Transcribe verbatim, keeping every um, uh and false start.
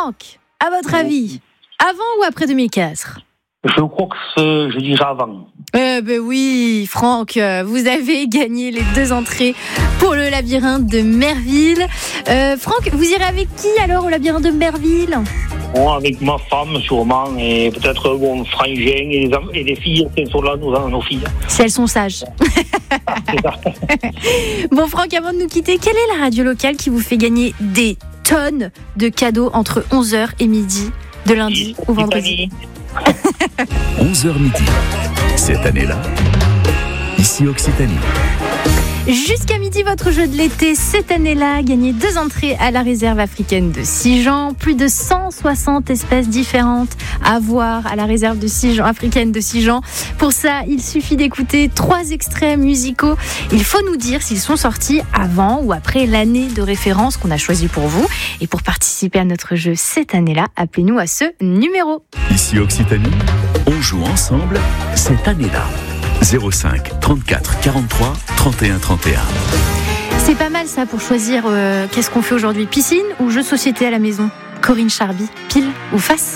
Franck, à votre avis, avant ou après deux mille quatre ? Je crois que c'est, je dirais avant. Eh ben oui, Franck, vous avez gagné les deux entrées pour le labyrinthe de Merville. Euh, Franck, vous irez avec qui alors au labyrinthe de Merville ? Bon, avec ma femme sûrement, et peut-être mon frangin et les, et les filles qui sont là, nos, nos filles. Si elles sont sages. Bon Franck, avant de nous quitter, quelle est la radio locale qui vous fait gagner des tonnes de cadeaux entre onze heures et midi, de lundi au vendredi ? onze heures midi. Cette année-là, ici Occitanie. Jusqu'à midi, votre jeu de l'été, cette année-là, gagnez deux entrées à la réserve africaine de Sijan. Plus de cent soixante espèces différentes à voir à la réserve de Sijan, africaine de Sijan. Pour ça, il suffit d'écouter trois extraits musicaux. Il faut nous dire s'ils sont sortis avant ou après l'année de référence qu'on a choisie pour vous. Et pour participer à notre jeu cette année-là, appelez-nous à ce numéro. Ici Occitanie, on joue ensemble cette année-là. zéro cinq trente-quatre quarante-trois trente et un trente et un. C'est pas mal ça pour choisir euh, qu'est-ce qu'on fait aujourd'hui, piscine ou jeu de société à la maison. Corinne Charby, pile ou face ?